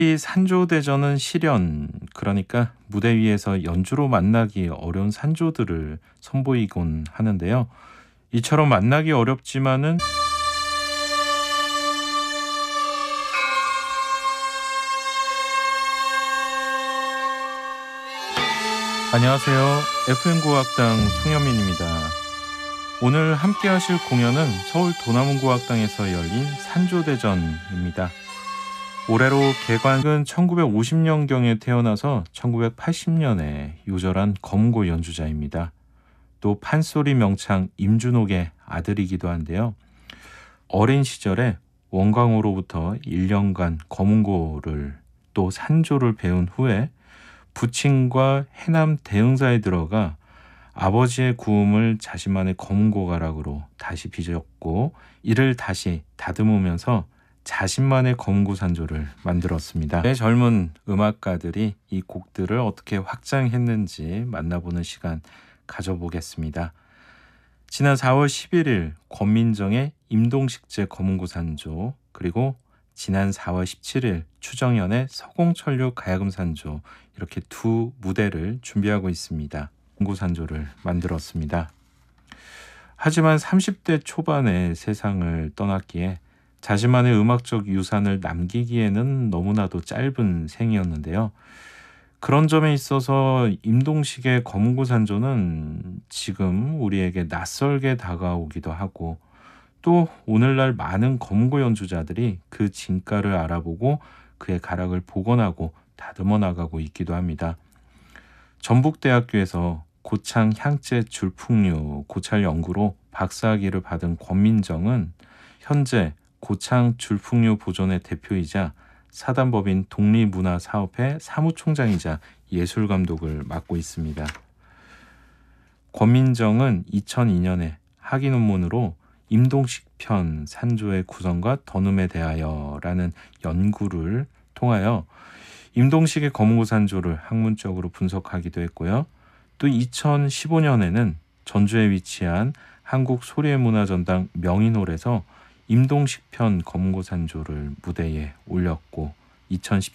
이 산조대전은 실연, 그러니까 무대 위에서 연주로 만나기 어려운 산조들을 선보이곤 하는데요. 이처럼 만나기 어렵지만은 안녕하세요. FM고악당 송현민입니다. 오늘 함께 하실 공연은 서울 도남문고악당에서 열린 산조대전입니다. 올해로 개관은 1950년경에 태어나서 1980년에 요절한 검은고 연주자입니다. 또 판소리 명창 임준옥의 아들이기도 한데요. 어린 시절에 원광호로부터 1년간 검은고를 또 산조를 배운 후에 부친과 해남 대흥사에 들어가 아버지의 구음을 자신만의 검은고 가락으로 다시 빚었고 이를 다시 다듬으면서 자신만의 검은고 산조를 만들었습니다. 젊은 음악가들이 이 곡들을 어떻게 확장했는지 만나보는 시간 가져보겠습니다. 지난 4월 11일 권민정의 임동식제 검은고 산조, 그리고 지난 4월 17일 추정연의 서공천류 가야금 산조, 이렇게 두 무대를 준비하고 있습니다. 검은고 산조를 만들었습니다. 하지만 30대 초반에 세상을 떠났기에 자신만의 음악적 유산을 남기기에는 너무나도 짧은 생이었는데요. 그런 점에 있어서 임동식의 검은고 산조는 지금 우리에게 낯설게 다가오기도 하고, 또 오늘날 많은 검은고 연주자들이 그 진가를 알아보고 그의 가락을 복원하고 다듬어 나가고 있기도 합니다. 전북대학교에서 고창 향재 줄풍류 고찰 연구로 박사학위를 받은 권민정은 현재 고창 줄풍류 보존의 대표이자 사단법인 독립문화사업회 사무총장이자 예술감독을 맡고 있습니다. 권민정은 2002년에 학위 논문으로 임동식 편 산조의 구성과 던음에 대하여라는 연구를 통하여 임동식의 검은고 산조를 학문적으로 분석하기도 했고요. 또 2015년에는 전주에 위치한 한국소리의문화전당 명인홀에서 임동식 편 검은고 산조를 무대에 올렸고,